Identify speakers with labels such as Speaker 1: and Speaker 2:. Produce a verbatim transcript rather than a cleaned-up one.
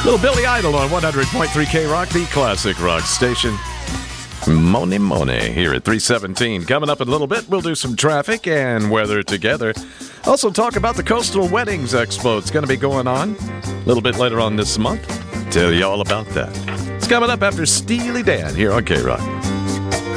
Speaker 1: Little Billy Idol on one hundred point three K Rock, the classic rock station. Money Money here at three seventeen. Coming up in a little bit, we'll do some traffic and weather together. Also talk about the Coastal Weddings Expo. It's going to be going on a little bit later on this month. Tell you all about that. It's coming up after Steely Dan here on K-Rock.